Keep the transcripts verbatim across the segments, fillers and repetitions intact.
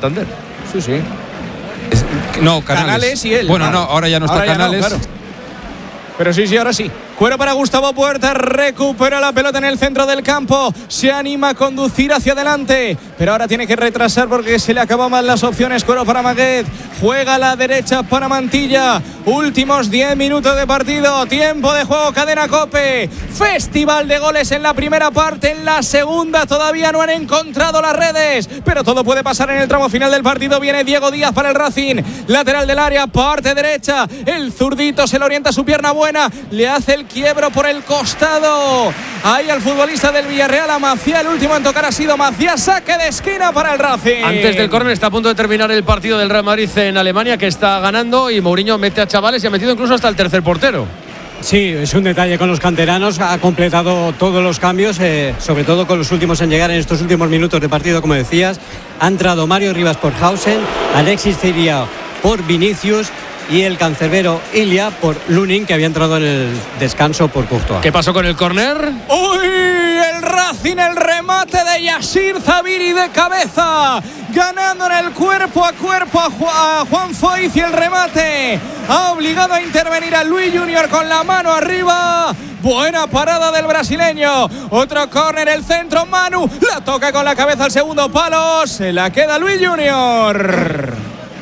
Santander. Sí, sí. Es, no, Canales. Canales y él. Bueno, claro. no, ahora ya no está ahora Canales. Ya no, claro. Pero sí, sí, ahora sí. Cuero para Gustavo Puerta, recupera la pelota en el centro del campo, se anima a conducir hacia adelante, pero ahora tiene que retrasar porque se le acaban las opciones. Cuero para Maguet, juega a la derecha para Mantilla, últimos diez minutos de partido, tiempo de juego, Cadena COPE, festival de goles en la primera parte, en la segunda todavía no han encontrado las redes, pero todo puede pasar en el tramo final del partido. Viene Diego Díaz para el Racing, lateral del área, parte derecha, el zurdito se le orienta su pierna buena, le hace el quiebro por el costado ahí al futbolista del Villarreal, a Maciá. El último en tocar ha sido Maciá, saque de esquina para el Racing. Antes del córner está a punto de terminar el partido del Real Madrid en Alemania, que está ganando, y Mourinho mete a chavales y ha metido incluso hasta el tercer portero. Sí, es un detalle con los canteranos, ha completado todos los cambios, eh, sobre todo con los últimos en llegar en estos últimos minutos de partido, como decías. Ha entrado Mario Rivas por Hausen, Alexis Ciria por Vinicius y el cancerbero Ilia por Lunin, que había entrado en el descanso por Courtois. ¿Qué pasó con el córner? ¡Uy! El Racing, el remate de Yassir Zabiri de cabeza, ganando en el cuerpo a cuerpo a, Ju a Juan Foyth, y el remate ha obligado a intervenir a Luis Junior con la mano arriba. Buena parada del brasileño. Otro córner, el centro, Manu la toca con la cabeza al segundo palo, se la queda Luis Junior.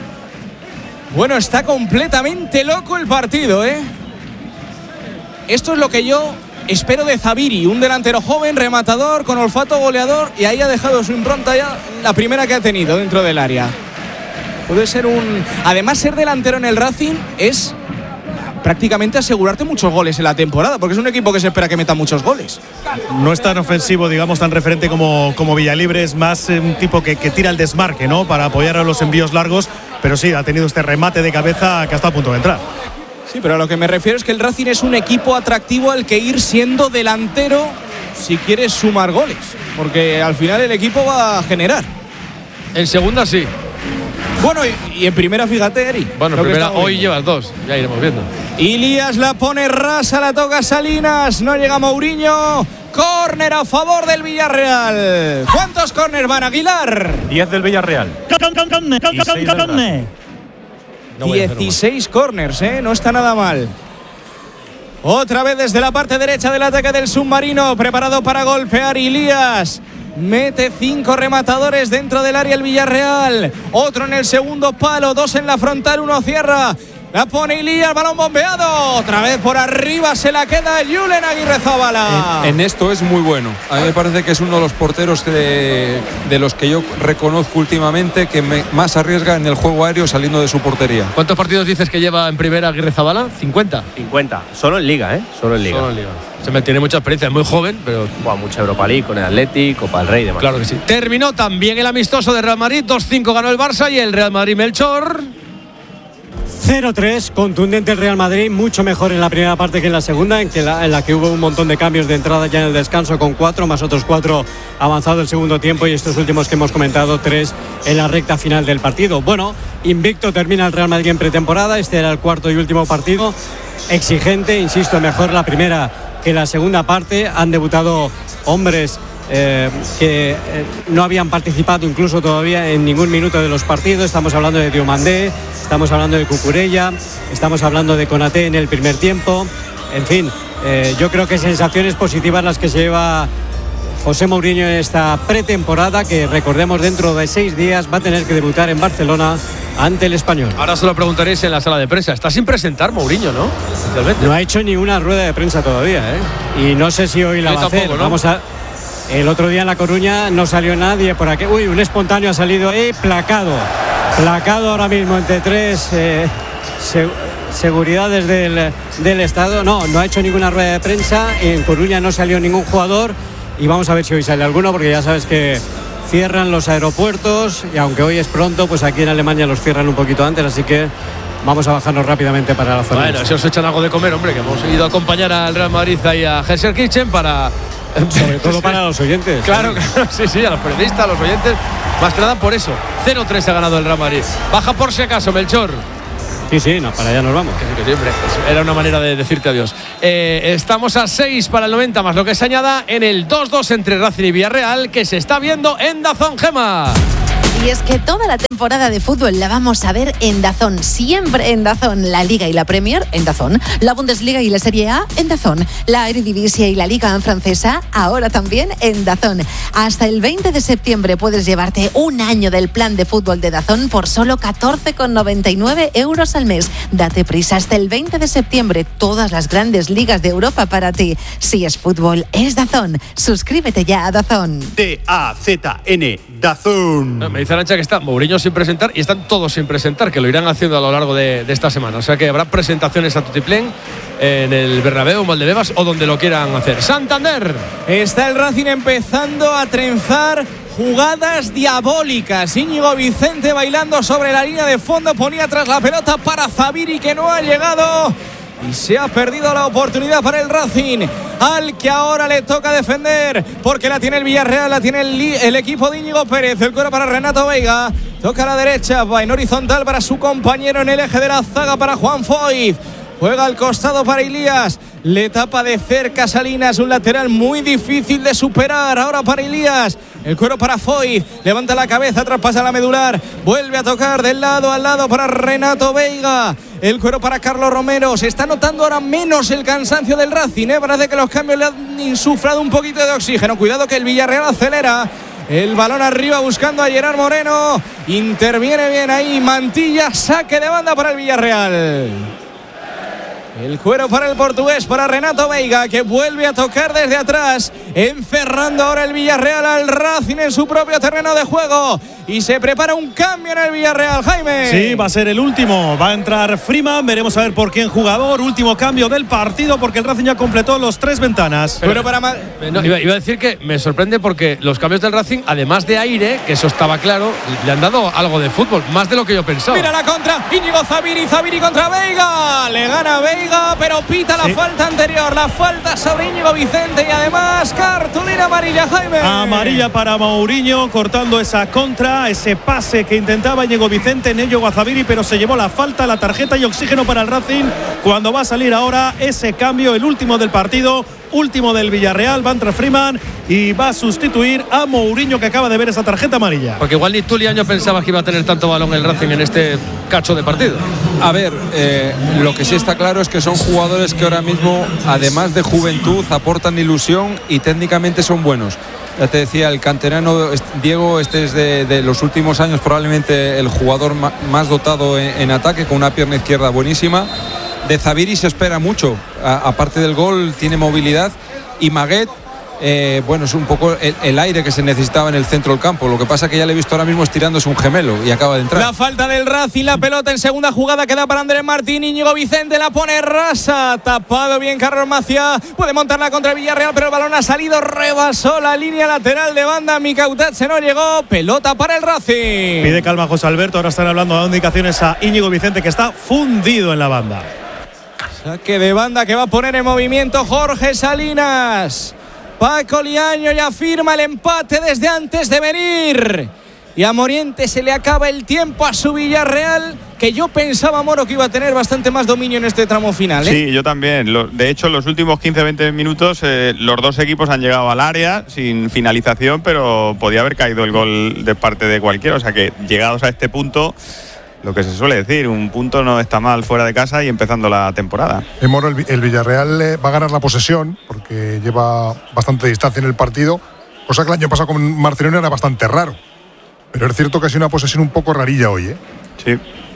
Bueno, está completamente loco el partido, ¿eh? Esto es lo que yo espero de Zabiri, un delantero joven, rematador, con olfato goleador, y ahí ha dejado su impronta ya, la primera que ha tenido dentro del área. Puede ser un... Además, ser delantero en el Racing es prácticamente asegurarte muchos goles en la temporada, porque es un equipo que se espera que meta muchos goles. No es tan ofensivo, digamos, tan referente como, como Villalibre, es más eh, un tipo que, que tira el desmarque, ¿no?, para apoyar a los envíos largos, pero sí, ha tenido este remate de cabeza que está a punto de entrar. Sí, pero a lo que me refiero es que el Racing es un equipo atractivo al que ir siendo delantero si quieres sumar goles, porque al final el equipo va a generar. En segunda sí. Bueno, y, y en primera, fíjate, Eri. Bueno, en primera hoy llevas dos, ya iremos viendo. Ilías la pone rasa, la toca Salinas, no llega Mourinho. Córner a favor del Villarreal. ¿Cuántos córners van, Aguilar? diez del Villarreal. Y seis del Racing. dieciséis córners, ¿eh? No está nada mal. Otra vez desde la parte derecha del ataque del submarino, preparado para golpear Ilías. Mete cinco rematadores dentro del área el Villarreal. Otro en el segundo palo, dos en la frontal, uno cierra. La pone Ilías, balón bombeado. Otra vez por arriba se la queda Julen Aguirrezabala. En, en esto es muy bueno. A mí me parece que es uno de los porteros de, de los que yo reconozco últimamente que me, más arriesga en el juego aéreo saliendo de su portería. ¿Cuántos partidos dices que lleva en primera Aguirrezabala? ¿cincuenta? cincuenta. Solo en Liga, ¿eh? Solo en Liga. Solo en Liga. Se me tiene mucha experiencia, es muy joven, pero... Buah, mucha Europa League con el Atlético, Copa del Rey y demás. Claro que sí. Terminó también el amistoso de Real Madrid. dos cinco ganó el Barça y el Real Madrid, Melchor... cero tres, contundente el Real Madrid, mucho mejor en la primera parte que en la segunda, en, que la, en la que hubo un montón de cambios de entrada ya en el descanso, con cuatro, más otros cuatro avanzado el segundo tiempo, y estos últimos que hemos comentado, tres en la recta final del partido. Bueno, invicto termina el Real Madrid en pretemporada, este era el cuarto y último partido, exigente, insisto, mejor la primera que la segunda parte. Han debutado hombres Eh, que eh, no habían participado incluso todavía en ningún minuto de los partidos. Estamos hablando de Diomandé, estamos hablando de Cucurella, estamos hablando de Konaté en el primer tiempo. En fin, eh, yo creo que sensaciones positivas las que se lleva José Mourinho en esta pretemporada, que recordemos dentro de seis días va a tener que debutar en Barcelona ante el Español. Ahora se lo preguntaréis en la sala de prensa. Está sin presentar Mourinho, ¿no? No ha hecho ni una rueda de prensa todavía, ¿eh? Y no sé si hoy la hoy va a hacer. ¿No? Vamos a... El otro día en La Coruña no salió nadie por aquí. Uy, un espontáneo ha salido. Eh, placado. Placado ahora mismo entre tres eh, se, seguridades del, del Estado. No, no ha hecho ninguna rueda de prensa. En Coruña no salió ningún jugador. Y vamos a ver si hoy sale alguno, porque ya sabes que cierran los aeropuertos. Y aunque hoy es pronto, pues aquí en Alemania los cierran un poquito antes. Así que vamos a bajarnos rápidamente para la zona. Bueno, si os echan algo de comer, hombre, que hemos ido a acompañar al Real Madrid y a Hessel Kitchen para... Sobre todo para los oyentes. Claro, claro, sí, sí, a los periodistas, a los oyentes. Más que nada por eso. cero tres ha ganado el Real Madrid. Baja por si acaso, Melchor. Sí, sí, no, para allá nos vamos. Que sí, que siempre. Era una manera de decirte adiós. Eh, estamos a seis para el noventa, más lo que se añada en el dos dos entre Racing y Villarreal, que se está viendo en DAZN, Gema. Y es que toda la temporada de fútbol la vamos a ver en DAZN, siempre en DAZN. La Liga y la Premier en DAZN, la Bundesliga y la Serie A en DAZN, la Eredivisie y la Liga francesa ahora también en DAZN. Hasta el veinte de septiembre puedes llevarte un año del plan de fútbol de DAZN por solo catorce con noventa y nueve euros al mes. Date prisa, hasta el veinte de septiembre todas las grandes ligas de Europa para ti. Si es fútbol, es DAZN. Suscríbete ya a DAZN. D A Z N, DAZN. No, me dice Arancha que está Mourinho sin presentar y están todos sin presentar, que lo irán haciendo a lo largo de, de esta semana. O sea que habrá presentaciones a tutiplén en el Bernabéu, en Valdebebas o donde lo quieran hacer. Santander. Está el Racing empezando a trenzar jugadas diabólicas. Íñigo Vicente bailando sobre la línea de fondo, ponía atrás la pelota para Zabiri, que no ha llegado. Y se ha perdido la oportunidad para el Racing, al que ahora le toca defender, porque la tiene el Villarreal, la tiene el, el equipo de Íñigo Pérez. El cuero para Renato Veiga, toca a la derecha, va en horizontal para su compañero en el eje de la zaga para Juan Foyth. Juega al costado para Ilías, le tapa de cerca Salinas, un lateral muy difícil de superar. Ahora para Ilías, el cuero para Foyth, levanta la cabeza, traspasa la medular, vuelve a tocar del lado al lado para Renato Veiga. El cuero para Carlos Romero. Se está notando ahora menos el cansancio del Racing, ¿eh? Parece que los cambios le han insuflado un poquito de oxígeno. Cuidado que el Villarreal acelera. El balón arriba buscando a Gerard Moreno. Interviene bien ahí Mantilla. Saque de banda para el Villarreal. El cuero para el portugués, para Renato Veiga, que vuelve a tocar desde atrás, encerrando ahora el Villarreal al Racing en su propio terreno de juego. Y se prepara un cambio en el Villarreal, Jaime. Sí, va a ser el último. Va a entrar Freeman, veremos a ver por quién jugador. Último cambio del partido, porque el Racing ya completó los tres ventanas. Pero, Pero para no, iba, iba a decir que me sorprende porque los cambios del Racing, además de aire, que eso estaba claro, le han dado algo de fútbol, más de lo que yo pensaba. Mira la contra, Íñigo Zabiri, Zabiri contra Veiga. Le gana Veiga, pero pita la sí. falta anterior, la falta sobre Íñigo Vicente y además cartulina amarilla, Jaime. Amarilla para Mourinho, cortando esa contra, ese pase que intentaba Íñigo Vicente, Nello Guazabiri, pero se llevó la falta, la tarjeta y oxígeno para el Racing cuando va a salir ahora ese cambio, el último del partido. Último del Villarreal, va a entrar Freeman y va a sustituir a Mourinho, que acaba de ver esa tarjeta amarilla. Porque igual ni tú, Liaño, pensabas que iba a tener tanto balón el Racing en este cacho de partido. A ver, eh, lo que sí está claro es que son jugadores que ahora mismo, además de juventud, aportan ilusión y técnicamente son buenos. Ya te decía, el canterano Diego, este es de, de los últimos años probablemente el jugador ma, más dotado en, en ataque, con una pierna izquierda buenísima. De Zabiri se espera mucho, a, aparte del gol tiene movilidad, y Maguet, eh, bueno, es un poco el, el aire que se necesitaba en el centro del campo. Lo que pasa que ya le he visto ahora mismo estirándose un gemelo y acaba de entrar. La falta del Racing, la pelota en segunda jugada queda para Andrés Martín. Íñigo Vicente la pone rasa, tapado bien Carlos Maciá, puede montarla contra el Villarreal, pero el balón ha salido, rebasó la línea lateral de banda. Mikautatse no llegó, pelota para el Racing. Pide calma José Alberto, ahora están hablando, dando indicaciones a Íñigo Vicente, que está fundido en la banda. Saque de banda que va a poner en movimiento Jorge Salinas. Paco Liaño ya firma el empate desde antes de venir. Y a Moriente se le acaba el tiempo a su Villarreal, que yo pensaba, Moro, que iba a tener bastante más dominio en este tramo final, ¿eh? Sí, yo también. De hecho, en los últimos quince a veinte minutos eh, los dos equipos han llegado al área sin finalización, pero podía haber caído el gol de parte de cualquiera. O sea que llegados a este punto, lo que se suele decir, un punto no está mal fuera de casa y empezando la temporada. Eh, Moro, el, el Villarreal eh, va a ganar la posesión porque lleva bastante distancia en el partido, cosa que el año pasado con Marcelino era bastante raro. Pero es cierto que ha sido una posesión un poco rarilla hoy, ¿eh? Sí.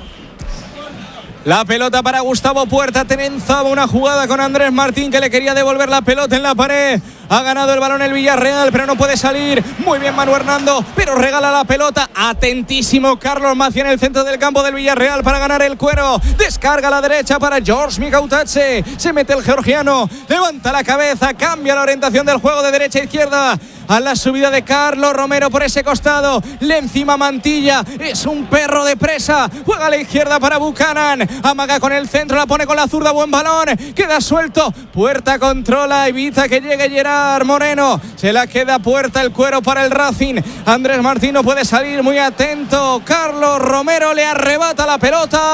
La pelota para Gustavo Puerta, trenzaba una jugada con Andrés Martín, que le quería devolver la pelota en la pared. Ha ganado el balón el Villarreal, pero no puede salir. Muy bien Manu Hernando, pero regala la pelota. Atentísimo Carlos Maciá en el centro del campo del Villarreal para ganar el cuero. Descarga a la derecha para George Mikautatse. Se mete el georgiano, levanta la cabeza, cambia la orientación del juego de derecha a izquierda. A la subida de Carlos Romero por ese costado, le encima Mantilla, es un perro de presa, juega a la izquierda para Buchanan, amaga con el centro, la pone con la zurda, buen balón, queda suelto, Puerta controla, evita que llegue Gerard Moreno, se la queda Puerta, el cuero para el Racing. Andrés Martín no puede salir, muy atento, Carlos Romero le arrebata la pelota.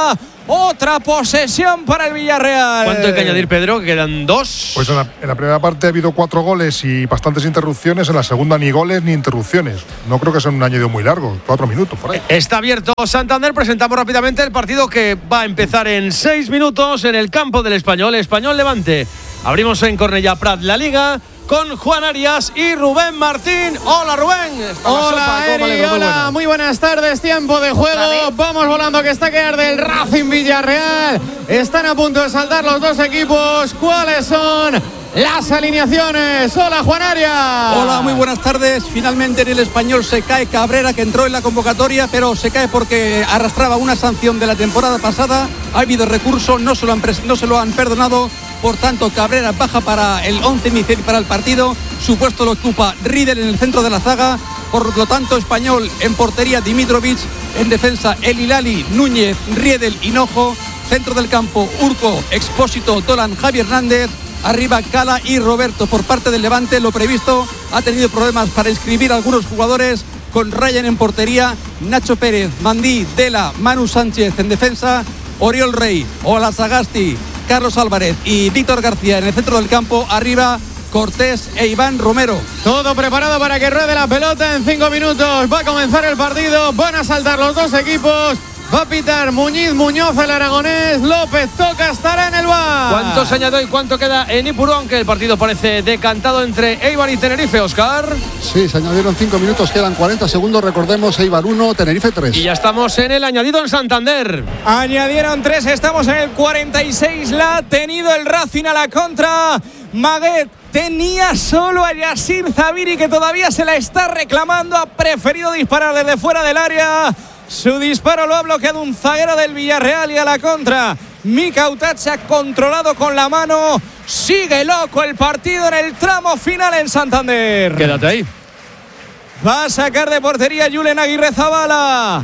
Otra posesión para el Villarreal. ¿Cuánto hay que añadir, Pedro? Que quedan dos. Pues en la, en la primera parte ha habido cuatro goles y bastantes interrupciones. En la segunda ni goles ni interrupciones. No creo que sea un añadido muy largo, cuatro minutos por ahí. Está abierto Santander. Presentamos rápidamente el partido que va a empezar en seis minutos en el campo del Español. Español Levante. Abrimos en Cornellà Prat la Liga con Juan Arias y Rubén Martín. Hola, Rubén. Hola, Eri. Hola, buena. Muy buenas tardes. Tiempo de juego. Vamos volando, que está que arde el Racing Villarreal. Están a punto de saltar los dos equipos. ¿Cuáles son las alineaciones? Hola, Juan Arias. Hola, muy buenas tardes. Finalmente en el Español se cae Cabrera, que entró en la convocatoria, pero se cae porque arrastraba una sanción de la temporada pasada. Ha habido recurso, no se lo han, no se lo han perdonado. Por tanto, Cabrera baja para el once inicial para el partido. Su puesto lo ocupa Riedel en el centro de la zaga. Por lo tanto, Español en portería Dimitrovic. En defensa El Hilali, Núñez, Riedel, Hinojo. Centro del campo Urco, Expósito, Dolan, Javi Hernández. Arriba Cala y Roberto. Por parte del Levante, lo previsto, ha tenido problemas para inscribir a algunos jugadores. Con Ryan en portería, Nacho Pérez, Mandí, Dela, Manu Sánchez en defensa. Oriol Rey, Ola Sagasti, Carlos Álvarez y Víctor García en el centro del campo. Arriba Cortés e Iván Romero. Todo preparado para que ruede la pelota en cinco minutos. Va a comenzar el partido. Van a saltar los dos equipos. Va a pitar Muñiz Muñoz, el aragonés. López Toca estará en el bar. ¿Cuánto se añadió y cuánto queda en Ipurú? Aunque el partido parece decantado entre Eibar y Tenerife, Óscar. Sí, se añadieron cinco minutos, quedan cuarenta segundos. Recordemos, Eibar uno, Tenerife tres. Y ya estamos en el añadido en Santander. Añadieron tres, estamos en el cuarenta y seis. La ha tenido el Racing a la contra. Maguet tenía solo a Yasir Zabiri, que todavía se la está reclamando. Ha preferido disparar desde fuera del área. Su disparo lo ha bloqueado un zaguero del Villarreal y a la contra Mika Utacha, controlado con la mano. Sigue loco el partido en el tramo final en Santander. Quédate ahí. Va a sacar de portería Julen Aguirrezabala.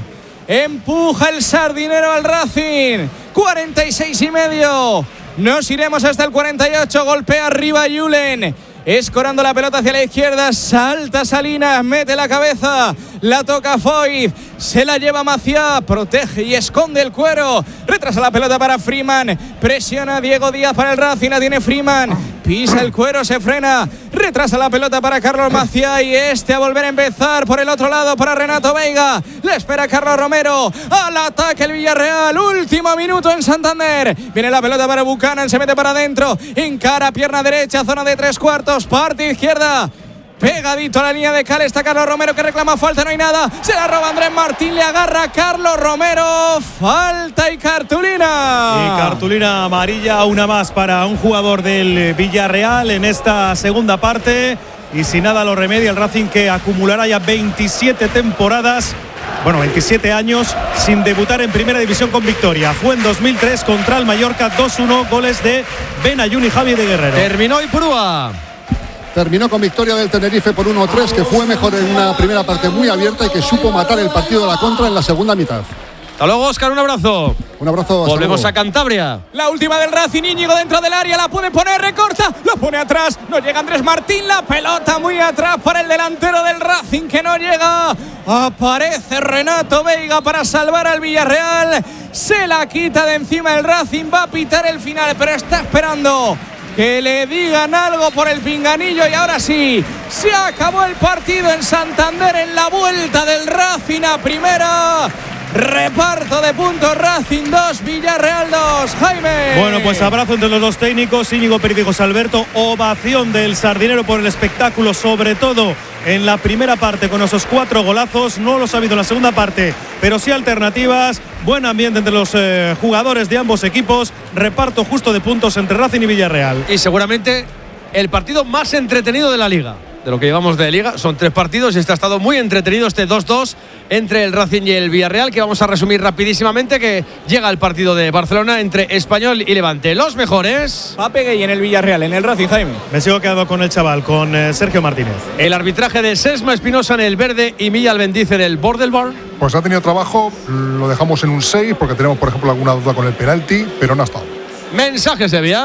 Empuja el sardinero al Racing. cuarenta y seis y medio. Nos iremos hasta el cuarenta y ocho. Golpea arriba Julen. Escorando la pelota hacia la izquierda. Salta Salinas. Mete la cabeza. La toca Foyt. Se la lleva Maciá. Protege y esconde el cuero. Retrasa la pelota para Freeman. Presiona Diego Díaz para el Racing. La tiene Freeman. Pisa el cuero. Se frena. Retrasa la pelota para Carlos Maciá. Y este a volver a empezar por el otro lado para Renato Veiga. Le espera Carlos Romero. Al ataque el Villarreal. Último minuto en Santander. Viene la pelota para Buchanan. Se mete para adentro. Encara pierna derecha. Zona de tres cuartos. Parte izquierda. Pegadito a la línea de Cal está Carlos Romero, que reclama falta, no hay nada. Se la roba Andrés Martín, le agarra a Carlos Romero. Falta y cartulina. Y cartulina amarilla, una más para un jugador del Villarreal en esta segunda parte. Y si nada lo remedia el Racing, que acumulará ya veintisiete temporadas. Bueno, veintisiete años sin debutar en primera división con victoria. Fue en dos mil tres contra el Mallorca, dos uno, goles de Benayoun y Javi de Guerrero. Terminó Ipurúa. Terminó con victoria del Tenerife por uno tres, que fue mejor en una primera parte muy abierta y que supo matar el partido de la contra en la segunda mitad. Hasta luego, Óscar, un abrazo. Un abrazo. Volvemos luego. a Cantabria. La última del Racing, Íñigo dentro del área, la puede poner, recorta, la pone atrás, no llega Andrés Martín, la pelota muy atrás para el delantero del Racing, que no llega. Aparece Renato Veiga para salvar al Villarreal. Se la quita de encima el Racing, va a pitar el final, pero está esperando que le digan algo por el pinganillo. Y ahora sí, se acabó el partido en Santander, en la vuelta del Racing a primera. Reparto de puntos, Racing dos, Villarreal dos. Jaime. Bueno, pues abrazo entre los dos técnicos, Íñigo Pérez y José Alberto. Ovación del sardinero por el espectáculo, sobre todo en la primera parte con esos cuatro golazos. No los ha habido en la segunda parte, pero sí alternativas. Buen ambiente entre los eh, jugadores de ambos equipos. Reparto justo de puntos entre Racing y Villarreal. Y seguramente el partido más entretenido de la Liga. De lo que llevamos de Liga, son tres partidos y este ha estado muy entretenido, este dos dos entre el Racing y el Villarreal, que vamos a resumir rapidísimamente, que llega el partido de Barcelona entre Español y Levante. Los mejores. Pape Gay en el Villarreal, en el Racing, Jaime. Me sigo quedando con el chaval, con eh, Sergio Martínez. El arbitraje de Sesma Espinosa en el verde y Milla Albendiz en el Bordelbar. Pues ha tenido trabajo, lo dejamos en un seis porque tenemos, por ejemplo, alguna duda con el penalti, pero no ha estado. Mensajes de Vía.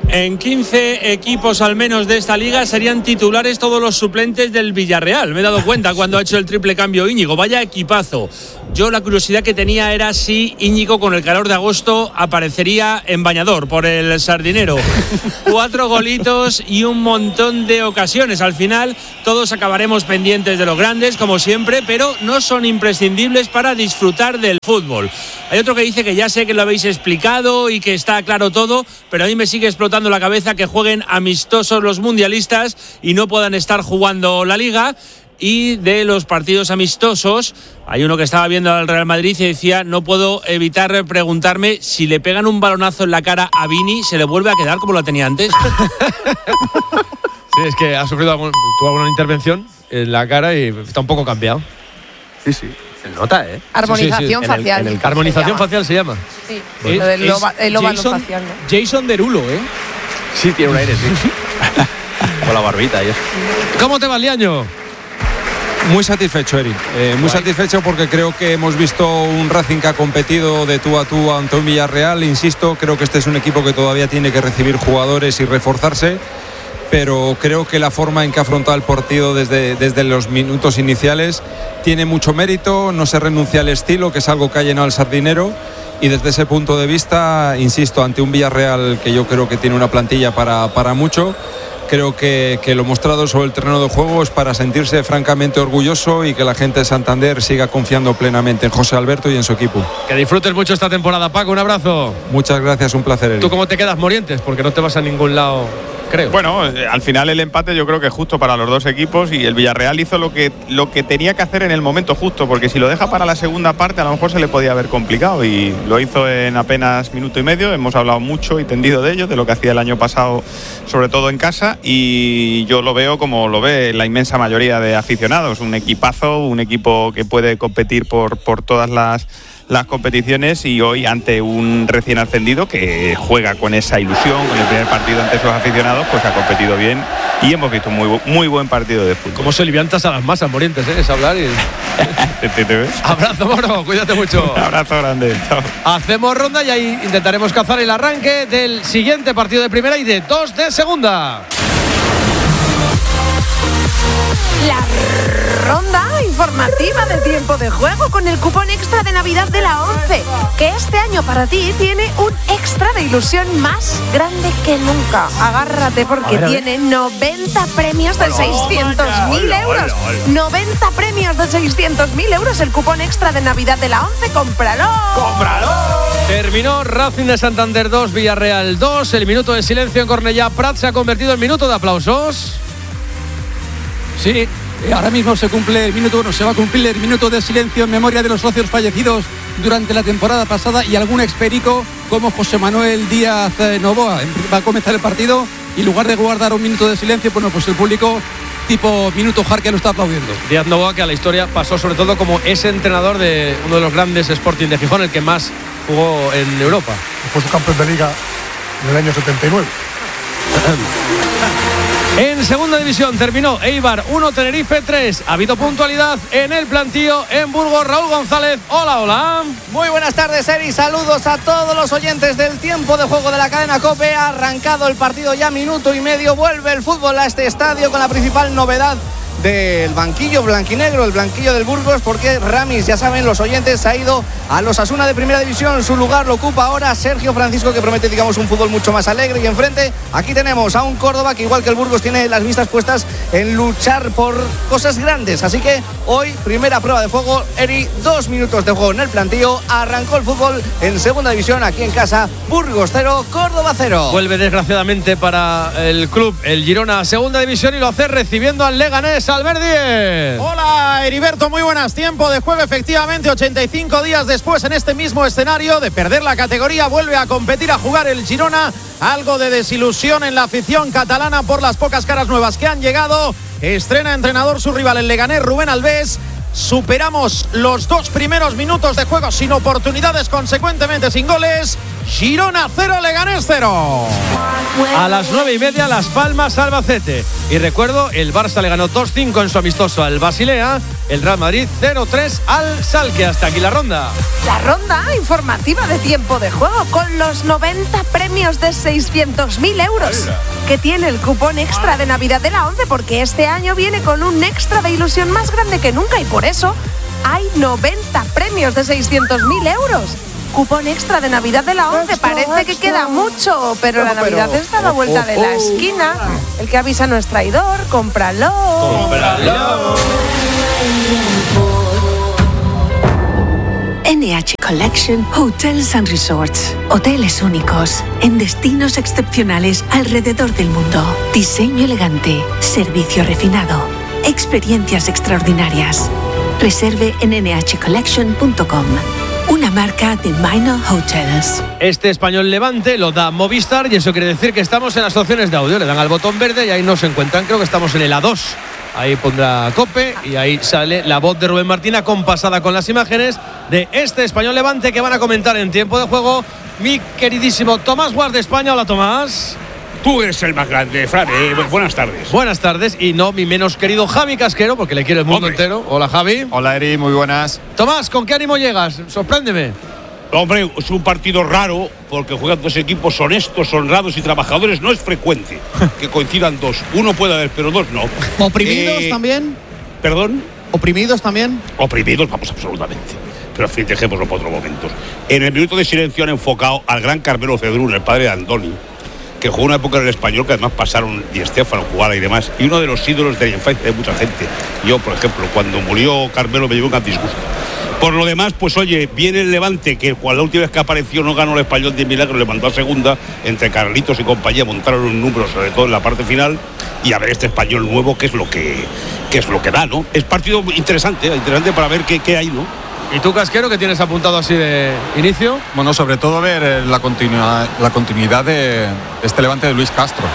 En quince equipos al menos de esta liga serían titulares todos los suplentes del Villarreal. Me he dado cuenta cuando ha hecho el triple cambio Íñigo. Vaya equipazo. Yo la curiosidad que tenía era si Íñigo con el calor de agosto aparecería en bañador por el Sardinero. Cuatro golitos y un montón de ocasiones. Al final todos acabaremos pendientes de los grandes, como siempre, pero no son imprescindibles para disfrutar del fútbol. Hay otro que dice que ya sé que lo habéis explicado y que está claro todo, pero a mí me sigue explotando la cabeza que jueguen amistosos los mundialistas y no puedan estar jugando la liga. Y de los partidos amistosos, hay uno que estaba viendo al Real Madrid y decía: no puedo evitar preguntarme si le pegan un balonazo en la cara a Vini, ¿se le vuelve a quedar como lo tenía antes? Sí, es que ha sufrido algún, tuvo alguna intervención en la cara y está un poco cambiado. Sí, sí. Se nota, ¿eh? Armonización sí, sí, sí. facial. En el, en el Armonización facial se llama. Sí, Eh, lo del es ova- el óvalo Jason, facial, ¿no? Jason Derulo, ¿eh? Sí, tiene un aire, sí. Con la barbita y eso. ¿Cómo te va, Liaño? Muy satisfecho, Eri. Eh, muy satisfecho porque creo que hemos visto un Racing que ha competido de tú a tú ante un Villarreal. Insisto, creo que este es un equipo que todavía tiene que recibir jugadores y reforzarse, pero creo que la forma en que ha afrontado el partido desde, desde los minutos iniciales tiene mucho mérito. No se renuncia al estilo, que es algo que ha llenado el Sardinero. Y desde ese punto de vista, insisto, ante un Villarreal que yo creo que tiene una plantilla para, para mucho, creo que, que lo mostrado sobre el terreno de juego es para sentirse francamente orgulloso y que la gente de Santander siga confiando plenamente en José Alberto y en su equipo. Que disfrutes mucho esta temporada, Paco. Un abrazo. Muchas gracias, un placer, Eri. ¿Tú cómo te quedas, Morientes? Porque no te vas a ningún lado, creo. Bueno, eh, al final el empate yo creo que es justo para los dos equipos y el Villarreal hizo lo que, lo que tenía que hacer en el momento justo, porque si lo deja para la segunda parte a lo mejor se le podía haber complicado y lo hizo en apenas minuto y medio. Hemos hablado mucho y tendido de ello, de lo que hacía el año pasado, sobre todo en casa, y yo lo veo como lo ve la inmensa mayoría de aficionados, un equipazo, un equipo que puede competir por, por todas las las competiciones y hoy ante un recién ascendido que juega con esa ilusión, con el primer partido ante sus aficionados, pues ha competido bien y hemos visto un muy, muy buen partido de fútbol. Cómo se liviantas a las masas, Morientes, ¿eh? Es hablar y... ¿Te, te, te ves? Abrazo, Moro, cuídate mucho. Un abrazo grande, chao. Hacemos ronda y ahí intentaremos cazar el arranque del siguiente partido de primera y de dos de segunda. La ronda informativa de tiempo de juego con el cupón extra de Navidad de la ONCE, que este año para ti tiene un extra de ilusión más grande que nunca. Agárrate porque ver, a ver. tiene noventa premios de seiscientos mil euros. noventa premios de seiscientos mil euros el cupón extra de Navidad de la ONCE. ¡Cómpralo! ¡Cómpralo! Terminó Racing de Santander dos, Villarreal dos. El minuto de silencio en Cornellá Prat se ha convertido en minuto de aplausos. Sí, eh, ahora mismo se cumple el minuto, bueno, se va a cumplir el minuto de silencio en memoria de los socios fallecidos durante la temporada pasada y algún experico como José Manuel Díaz eh, Novoa. Va a comenzar el partido y en lugar de guardar un minuto de silencio, bueno, pues el público tipo minuto Jarque lo está aplaudiendo. Díaz Novoa, que a la historia pasó sobre todo como ese entrenador de uno de los grandes Sporting de Gijón, el que más jugó en Europa. Fue su campeón de liga en el año setenta y nueve. En segunda división terminó Eibar uno, Tenerife tres. Ha habido puntualidad en el plantío en Burgos. Raúl González, hola, hola. Muy buenas tardes, Eri. Saludos a todos los oyentes del tiempo de juego de la cadena COPE. Ha arrancado el partido ya minuto y medio. Vuelve el fútbol a este estadio con la principal novedad del banquillo blanquinegro, el banquillo del Burgos, porque Ramis, ya saben los oyentes, ha ido a los Osasuna de Primera División. Su lugar lo ocupa ahora Sergio Francisco, que promete, digamos, un fútbol mucho más alegre. Y enfrente aquí tenemos a un Córdoba que, igual que el Burgos, tiene las vistas puestas en luchar por cosas grandes. Así que hoy, primera prueba de fuego, Eri, dos minutos de juego en el plantío. Arrancó el fútbol en Segunda División, aquí en casa. Burgos cero, Córdoba cero. Vuelve desgraciadamente para el club el Girona a Segunda División y lo hace recibiendo al Leganés. Albert Díez. Hola, Heriberto, muy buenas. Tiempo de juego, efectivamente, ochenta y cinco días después, en este mismo escenario de perder la categoría, vuelve a competir, a jugar el Girona. Algo de desilusión en la afición catalana por las pocas caras nuevas que han llegado. Estrena entrenador su rival, el Leganés, Rubén Alves. superamos los dos primeros minutos de juego sin oportunidades, consecuentemente sin goles. Girona cero, Leganés cero. A las nueve y media, Las Palmas, Albacete. Y recuerdo, el Barça le ganó dos cinco en su amistoso al Basilea. El Real Madrid cero tres al Schalke. Hasta aquí la ronda. La ronda informativa de tiempo de juego con los noventa premios de seiscientos mil euros que tiene el cupón extra de Navidad de la ONCE, porque este año viene con un extra de ilusión más grande que nunca y por eso hay noventa premios de seiscientos mil euros. Cupón extra de Navidad de la ONCE. Parece que queda mucho, pero la Navidad está a la vuelta de la esquina. El que avisa no es traidor. Cómpralo. Cómpralo. N H Collection Hotels and Resorts. Hoteles únicos en destinos excepcionales alrededor del mundo. Diseño elegante, servicio refinado, experiencias extraordinarias. Reserve en ene hache collection punto com. Una marca de Minor Hotels. Este Español Levante lo da Movistar y eso quiere decir que estamos en las opciones de audio. Le dan al botón verde y ahí nos encuentran. Creo que estamos en el A dos. Ahí pondrá Cope y ahí sale la voz de Rubén Martín acompasada con las imágenes de este Español Levante que van a comentar en tiempo de juego mi queridísimo Tomás Guard de España. Hola, Tomás. Tú eres el más grande, Fran. Eh, buenas tardes. Buenas tardes y no mi menos querido Javi Casquero, porque le quiere el mundo Hombre. entero. Hola, Javi. Hola, Eri, muy buenas. Tomás, ¿con qué ánimo llegas? Sorpréndeme. Hombre, es un partido raro porque juegan dos equipos honestos, honrados y trabajadores. No es frecuente que coincidan dos. Uno puede haber, pero dos no. ¿Oprimidos eh, también? ¿Perdón? ¿Oprimidos también? Oprimidos, vamos, absolutamente. Pero en fin, dejémoslo para otros momentos. En el minuto de silencio han enfocado al gran Carmelo Cedrún, el padre de Andoni, que jugó una época en el Español, que además pasaron Di Stéfano, Kubala y demás, y uno de los ídolos de la infancia de mucha gente. Yo, por ejemplo, cuando murió Carmelo me llevó un gran disgusto. Por lo demás, pues oye, viene el Levante, que cuando la última vez que apareció no ganó el Español de milagro, le mandó a segunda, entre Carlitos y compañía montaron un número, sobre todo en la parte final, y a ver este Español nuevo, qué es lo que, qué es lo que da, ¿no? Es partido interesante, interesante para ver qué, qué hay, ¿no? ¿Y tú, Casquero, qué tienes apuntado así de inicio? Bueno, sobre todo ver la continuidad, la continuidad de este Levante de Luis Castro.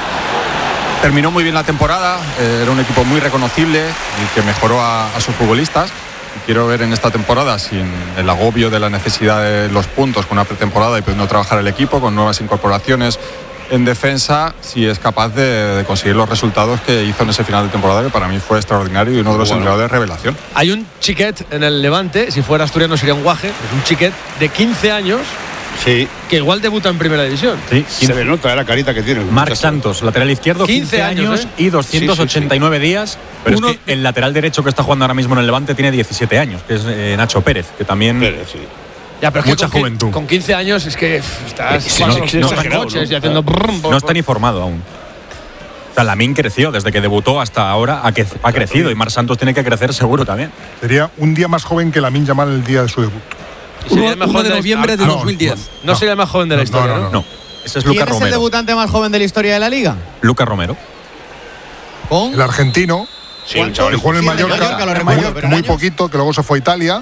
Terminó muy bien la temporada, eh, era un equipo muy reconocible y que mejoró a, a sus futbolistas. Y quiero ver en esta temporada, sin el agobio de la necesidad de los puntos con una pretemporada y pudiendo trabajar el equipo con nuevas incorporaciones en defensa, si es capaz de, de conseguir los resultados que hizo en ese final de temporada, que para mí fue extraordinario y uno de los bueno. entrenadores de revelación. Hay un chiquet en el Levante, si fuera asturiano sería un guaje, es un chiquet de quince años. Sí. Que igual debuta en primera división. Sí, se le nota la carita que tiene. Marc Santos, lateral izquierdo, quince, quince años, ¿eh? Y doscientos ochenta y nueve sí, sí, sí. días. Pero Uno, es que el lateral derecho que está jugando ahora mismo en el Levante tiene diecisiete años, que es eh, Nacho Pérez, que también. Pérez, sí. Ya, pero es mucha que con, juventud. Con quince años es que estás sí, no, los, no, los no, coches no, y haciendo. Brrr, no está ni formado aún. O sea, Lamine creció desde que debutó hasta ahora, ha, que, ha crecido y Marc Santos tiene que crecer seguro también. Sería un día más joven que Lamine Yamal el día de su debut. Sería el mejor de noviembre de ah, dos mil diez. No, no, no sería el más joven de la historia, ¿no? No, no, no. Ese es ¿Quién Lucas es Romero. el debutante más joven de la historia de la Liga? Lucas Romero. ¿Con? El argentino. Sí, el chaval. Que jugó en el Sí, Mallorca, Mallorca, lo muy, recuerdo, muy poquito, que luego se fue a Italia.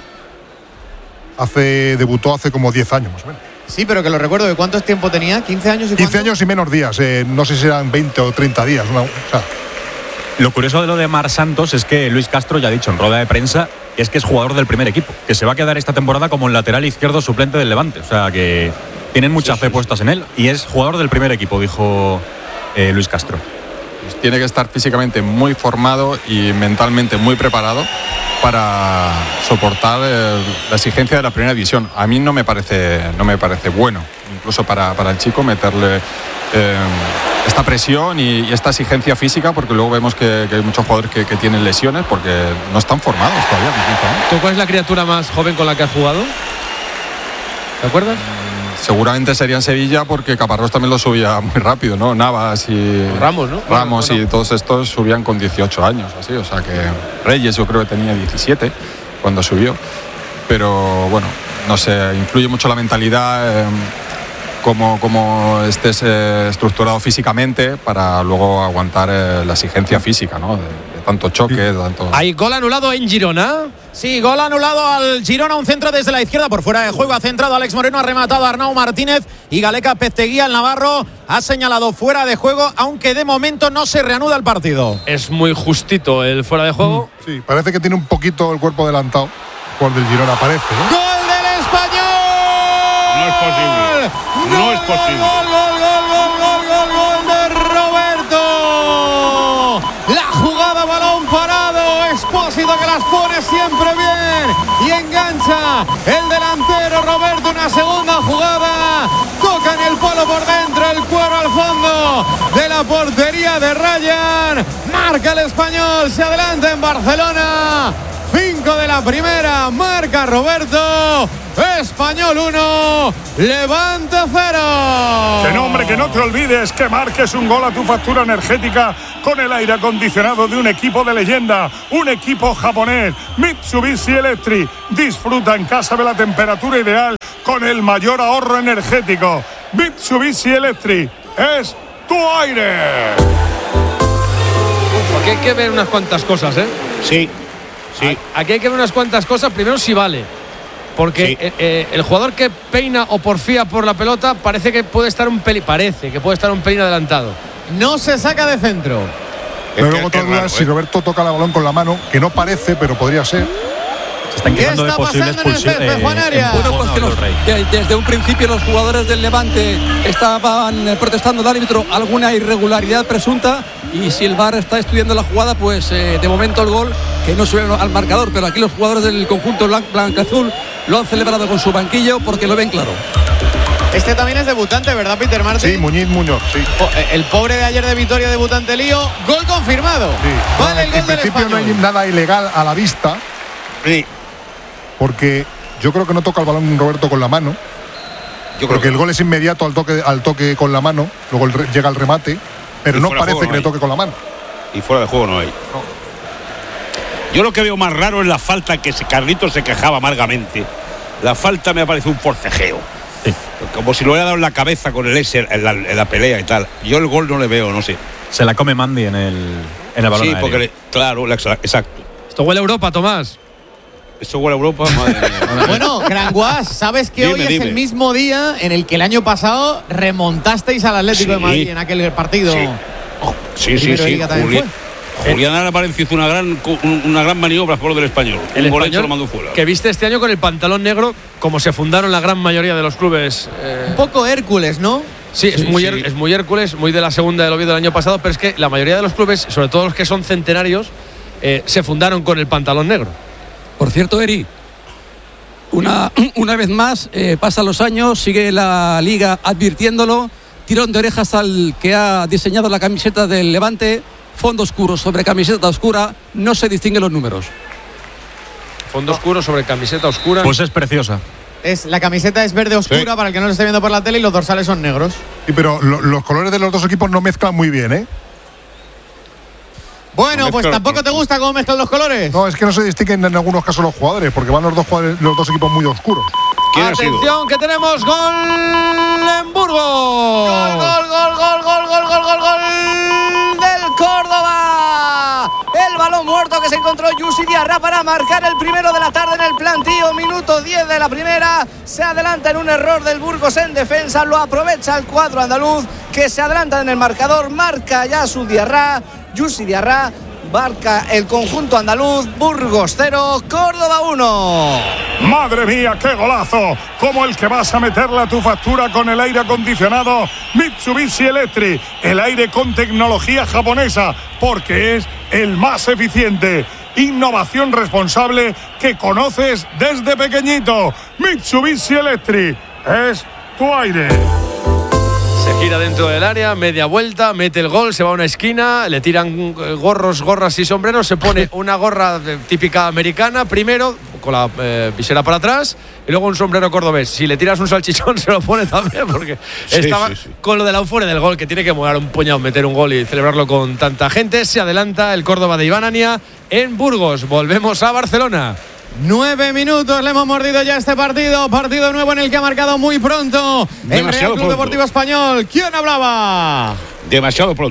Hace, debutó hace como diez años más o menos. Sí, pero que lo recuerdo. ¿De cuántos tiempo tenía? ¿quince años y quince cuánto? años y menos días. Eh, no sé si eran veinte o treinta días. Una, o sea. Lo curioso de lo de Marc Santos es que Luis Castro ya ha dicho en rueda de prensa es que es jugador del primer equipo, que se va a quedar esta temporada como el lateral izquierdo suplente del Levante. O sea, que tienen mucha sí, fe sí, puestas en él y es jugador del primer equipo, dijo eh, Luis Castro. Pues tiene que estar físicamente muy formado y mentalmente muy preparado para soportar eh, la exigencia de la primera división. A mí no me parece, no me parece bueno, incluso para, para el chico, meterle eh, esta presión y, y esta exigencia física, porque luego vemos que, que hay muchos jugadores que, que tienen lesiones porque no están formados todavía. ¿Tú cuál es la criatura más joven con la que has jugado? ¿Te acuerdas? Seguramente sería en Sevilla porque Caparrós también lo subía muy rápido, ¿no? Navas y Ramos, ¿no? Ramos bueno, bueno. y todos estos subían con dieciocho años, así, o sea que Reyes yo creo que tenía diecisiete cuando subió, pero bueno, no sé, influye mucho la mentalidad, eh, cómo, cómo estés eh, estructurado físicamente para luego aguantar eh, la exigencia física, ¿no? De, de tanto choque, tanto. ¿Hay gol anulado en Girona? Sí, gol anulado al Girona, un centro desde la izquierda por fuera de juego, ha centrado Alex Moreno, ha rematado a Arnau Martínez y Galeca Pezteguía, el navarro, ha señalado fuera de juego, aunque de momento no se reanuda el partido. Es muy justito el fuera de juego. Sí, parece que tiene un poquito el cuerpo adelantado por del Girona, parece, ¿eh? ¡Gol del Español! No es posible. No gol, es posible. Gol, gol, gol, gol, gol, gol, gol de Roberto. La jugada, balón parado, Expósito que las pone siempre bien y engancha el delantero Roberto, una segunda jugada, toca en el palo por dentro, el cuero al fondo de la portería de Ryan, marca el Español, se adelanta en Barcelona. cinco de la primera, marca Roberto, Español uno, Levante cero. Que no, hombre, que no te olvides que marques un gol a tu factura energética con el aire acondicionado de un equipo de leyenda, un equipo japonés, Mitsubishi Electric. Disfruta en casa de la temperatura ideal con el mayor ahorro energético. Mitsubishi Electric es tu aire. Aquí hay que ver unas cuantas cosas, ¿eh? Sí. Sí. Aquí hay que ver unas cuantas cosas. Primero, si vale. Porque sí. eh, eh, el jugador que peina o porfía por la pelota parece que puede estar un pelín, parece que puede estar un pelín adelantado. No se saca de centro. Pero luego otra duda es si Roberto toca el balón con la mano, que no parece, pero podría ser. Se están quejando de posible expulsión. Eh, bueno, pues que los, de, desde un principio los jugadores del Levante estaban protestando al árbitro alguna irregularidad presunta, y si el V A R está estudiando la jugada, pues eh, de momento el gol que no sube al marcador, pero aquí los jugadores del conjunto blanco-azul lo han celebrado con su banquillo porque lo ven claro. Este también es debutante, ¿verdad, Peter Martín? Sí, Muñiz Muñoz, sí. El pobre de ayer de Vitoria, debutante lío. Gol confirmado. Sí. Vale, el gol en del principio Español. no hay nada ilegal a la vista. Sí. Porque yo creo que no toca el balón Roberto con la mano. Yo porque creo el gol es inmediato al toque, al toque con la mano. Luego el re, llega el remate. Pero no parece que le toque con la mano. Y fuera de juego no hay. No. Yo lo que veo más raro es la falta, que Carlitos se quejaba amargamente. La falta me ha parecido un forcejeo. Sí. Como si lo hubiera dado en la cabeza con el S en la, en la pelea y tal. Yo el gol no le veo, no sé. Se la come Mandy en el, en el balón Sí, aéreo. porque, le, claro, exacto. Esto huele a Europa, Tomás. Eso huele a Europa, madre mía. Bueno, Granguas, ¿sabes que dime, hoy es dime. el mismo día en el que el año pasado remontasteis al Atlético Sí. de Madrid en aquel partido? Sí, sí, sí. sí. Juli, Julián Álvarez hizo una gran, una gran maniobra a favor del Español. El un gol Español hecho lo mandó fuera. que viste este año con el pantalón negro, como se fundaron la gran mayoría de los clubes. Eh... Un poco Hércules, ¿no? Sí, es, Sí, muy, sí. es muy Hércules, muy de la segunda del Oviedo del año pasado, pero es que la mayoría de los clubes, sobre todo los que son centenarios, eh, se fundaron con el pantalón negro. Por cierto, Eri, una, una vez más, eh, pasan los años, sigue la Liga advirtiéndolo, tirón de orejas al que ha diseñado la camiseta del Levante, fondo oscuro sobre camiseta oscura, no se distinguen los números. Fondo oscuro sobre camiseta oscura. Pues es preciosa. Es, la camiseta es verde oscura, sí, para el que no lo esté viendo por la tele, y los dorsales son negros. Sí, pero lo, los colores de los dos equipos no mezclan muy bien, ¿eh? Bueno, No pues mezclan- tampoco te gusta cómo mezclan los colores. No, es que no se distinguen en algunos casos los jugadores, porque van los dos, jugadores, los dos equipos muy oscuros. Atención, que tenemos gol en Burgos. Gol, gol, gol, gol, gol, gol, gol, gol, gol del Córdoba. El balón muerto que se encontró Yusi Diarra para marcar el primero de la tarde en el plantío. Minuto diez de la primera. Se adelanta en un error del Burgos en defensa. Lo aprovecha el cuadro andaluz, que se adelanta en el marcador. Marca ya su Diarra. Yusi Diarra. Marca el conjunto andaluz. Burgos cero, Córdoba uno. ¡Madre mía, qué golazo! Como el que vas a meterle a tu factura con el aire acondicionado Mitsubishi Electric. El aire con tecnología japonesa, porque es el más eficiente. Innovación responsable que conoces desde pequeñito. Mitsubishi Electric es tu aire. Se gira dentro del área, media vuelta, mete el gol, se va a una esquina, le tiran gorros, gorras y sombreros, se pone una gorra de- típica americana primero, con la eh, visera para atrás, y luego un sombrero cordobés. Si le tiras un salchichón, se lo pone también, porque Sí, estaba sí, sí. con lo de la euforia del gol, que tiene que mover un puñado, meter un gol y celebrarlo con tanta gente. Se adelanta el Córdoba de Iván Ania en Burgos. Volvemos a Barcelona. Nueve minutos le hemos mordido ya este partido. Partido nuevo en el que ha marcado muy pronto el Real Demasiado Club pronto. Deportivo Español. ¿Quién hablaba? Demasiado pronto.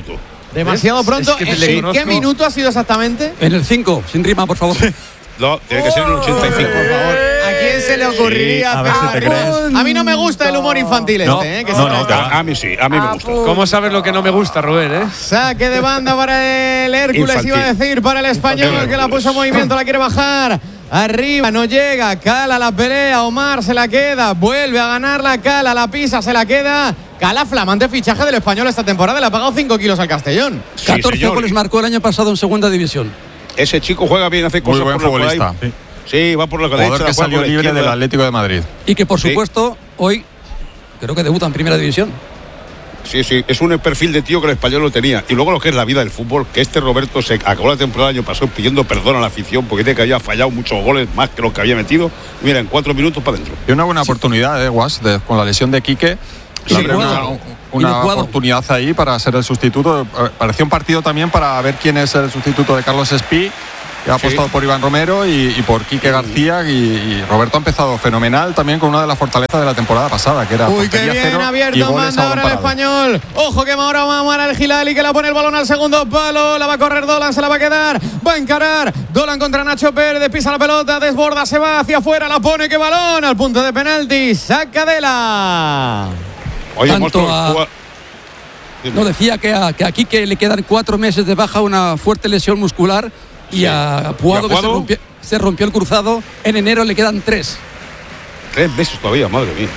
Demasiado pronto. Es que ¿En, le ¿en qué conozco. minuto ha sido exactamente? En el cinco, sin rima, por favor. No, tiene que ser en el ochenta y cinco. Por favor. ¿A quién se le ocurriría Sí, a ver si hacer te crees. A mí no me gusta el humor infantil No, este, ¿eh? Que no, se no, presta. te va. A mí sí, a mí me gusta. ¿Cómo sabes lo que no me gusta, Rubén, eh? Saque de banda para el Hércules, Infantil. iba a decir, para el español, Infantil. que la puso en movimiento, la quiere bajar. Arriba, no llega, cala la pelea, Omar se la queda, vuelve a ganarla, cala, la pisa, se la queda. Cala, flamante fichaje del español esta temporada, le ha pagado cinco kilos al Castellón. Sí, catorce señor. goles marcó el año pasado en segunda división. Ese chico juega bien, hace Muy cosas buen por la- por ahí. futbolista. Sí, va por la derecha. Jugador que juega salió por la libre izquierda. del Atlético de Madrid. Y que, por Sí. supuesto, hoy creo que debuta en primera división. Sí, sí, es un perfil de tío que el español lo tenía. Y luego lo que es la vida del fútbol, que este Roberto se acabó la temporada el año pasado pidiendo perdón a la afición porque dice que había fallado muchos goles más que los que había metido. Y mira, en cuatro minutos para adentro. Y una buena oportunidad, ¿eh, Guas? De- con la lesión de Quique. Y Abre de una, Cuadro. una Y de Cuadro. oportunidad ahí para ser el sustituto. Eh, Parecía un partido también para ver quién es el sustituto de Carlos Espí, que ha apostado por Iván Romero y, y por Quique García. Y, y Roberto ha empezado fenomenal también con una de las fortalezas de la temporada pasada, que era Uy, qué portería bien cero y abierto, goles manda a ahora balón el parado. español. Ojo que ahora va a amar el Gilali, que la pone el balón al segundo palo. La va a correr Dolan, se la va a quedar. Va a encarar. Dolan contra Nacho Pérez, pisa la pelota, desborda, se va hacia afuera, la pone, que balón al punto de penalti. Saca de la. Oye, Tanto monstruo, a- juega- No, decía que, a, que aquí que le quedan cuatro meses de baja, una fuerte lesión muscular. Y a Puado, ¿Y a que se Puado? rompió, se rompió el cruzado. En enero le quedan tres. Tres meses todavía, madre mía.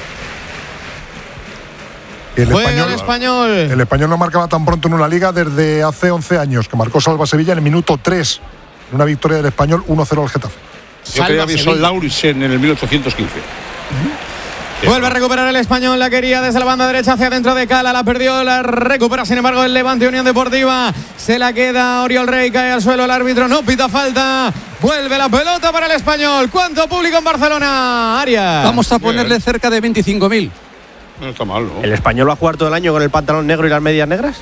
Y el Juega español, el español. el español no marcaba tan pronto en una liga desde hace once años, que marcó Salva Sevilla en el minuto tres. En una victoria del español uno cero al Getafe. Yo Salva creía que Sevilla. son Laurisen en el mil ochocientos quince. Vuelve a recuperar el español, la quería desde la banda derecha hacia adentro de Cala, la perdió, la recupera sin embargo el Levante Unión Deportiva, se la queda Oriol Rey, cae al suelo el árbitro, no pita falta, vuelve la pelota para el español. ¿Cuánto público en Barcelona, Arias? Vamos a ponerle cerca de veinticinco mil. No está mal, ¿no? ¿El español va a jugar todo el año con el pantalón negro y las medias negras?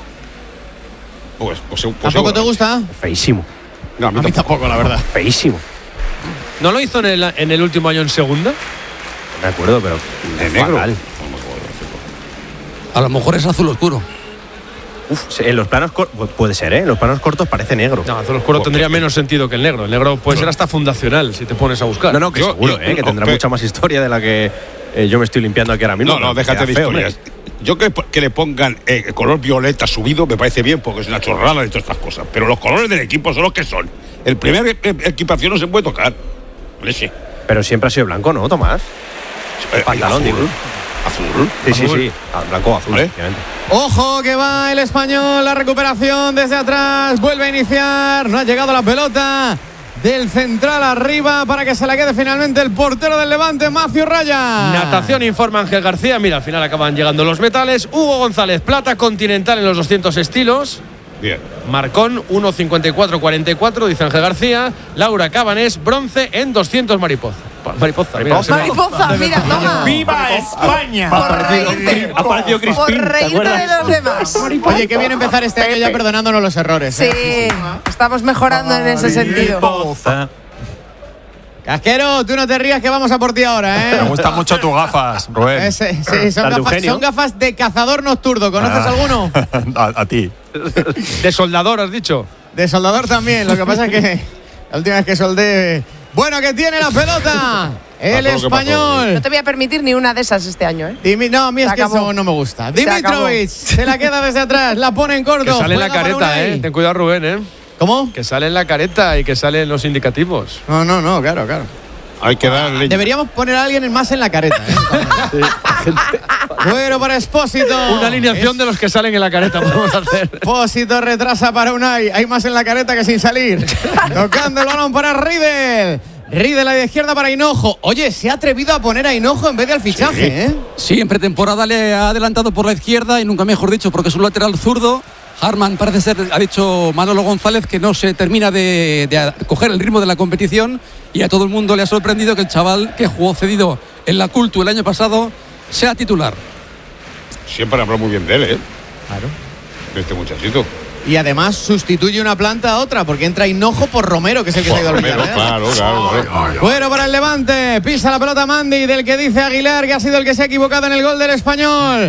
Pues, pues, pues ¿Tampoco te seguramente. gusta? Feísimo. No, a mí, A mí tampoco. tampoco, la verdad. Feísimo. ¿No lo hizo en el, en el último año en segunda? No me acuerdo, pero. De negro. fatal. A lo mejor es azul oscuro. Uf, en los planos cor- pu- puede ser, ¿eh? En los planos cortos parece negro. No, azul oscuro tendría menos sentido que el negro. El negro puede ser hasta fundacional si te pones a buscar. No, no, que Yo- seguro, yo- ¿eh? Que no, tendrá pe- mucha más historia de la que eh, yo me estoy limpiando aquí ahora mismo. No, no, pero déjate de queda feo, historias. hombre. Yo que, que le pongan eh, color violeta subido me parece bien porque es una chorrada y todas estas cosas. Pero los colores del equipo son los que son. El primer e- e- equipación no se puede tocar. Leche. Pero siempre ha sido blanco, ¿no, Tomás? Eh, Pantalón, azul. digo. Azul. Sí, sí, Azul. sí. Ah, blanco o azul, ¿Vale? efectivamente. Ojo que va el español, la recuperación desde atrás, vuelve a iniciar, no ha llegado la pelota del central arriba para que se la quede finalmente el portero del Levante, Macio Raya. Natación, informa Ángel García. Mira, al final acaban llegando los metales. Hugo González, plata continental en los doscientos estilos. Bien. Marcón, uno cincuenta y cuatro cuarenta y cuatro, dice Ángel García. Laura Cabanés, bronce en doscientos mariposa. Mariposa, mira, se me- Mariposa, mira, toma. ¡Viva España! Por reírte. Ha aparecido Crispín, Por ¿te reírte acuerdas? de los demás. Oye, qué bien empezar este año ya perdonándonos los errores. Sí, ¿eh? estamos mejorando en ese sentido. Mariposa. Casquero, tú no te rías que vamos a por ti ahora, Me ¿eh? gustan mucho tus gafas, Rubén. Ese- sí, son Las de gafas, Eugenio. son gafas de cazador nocturno. ¿Conoces Ah. alguno? a, a ti. De soldador, has dicho. De soldador también. Lo que pasa es que la última vez que soldé. Bueno, que tiene la pelota. El Pasó lo que español. No te voy a permitir ni una de esas este año, ¿eh? Dimi- no, a mí es Se que acabó. eso no me gusta. Se Dimitrovic se la queda desde atrás, la pone en corto. Que sale en la juega para careta, Unai. eh. Ten cuidado, Rubén, eh. ¿Cómo? Que sale en la careta y que sale en los indicativos. No, no, no, claro, claro. Hay que darle. Deberíamos poner a alguien más en la careta, ¿eh? Bueno, para Espósito. Una alineación de los que salen en la careta podemos hacer. Espósito retrasa para Unai. Hay más en la careta que sin salir. Tocando el balón para Riedel. Riedel a la izquierda para Hinojo. Oye, se ha atrevido a poner a Hinojo en vez del fichaje, ¿eh? Sí, en pretemporada le ha adelantado por la izquierda y nunca mejor dicho, porque es un lateral zurdo. Harman parece ser, ha dicho Manolo González, que no se termina de, de coger el ritmo de la competición y a todo el mundo le ha sorprendido que el chaval que jugó cedido en la Cultu el año pasado sea titular. Siempre hablado muy bien de él, ¿eh? Claro. De este muchachito. Y además sustituye una planta a otra, porque entra Hinojo por Romero, que es el que se ha ido al Romero, Villarreal. claro, claro. claro. Bueno, para el Levante, pisa la pelota Mandy, del que dice Aguilar que ha sido el que se ha equivocado en el gol del español.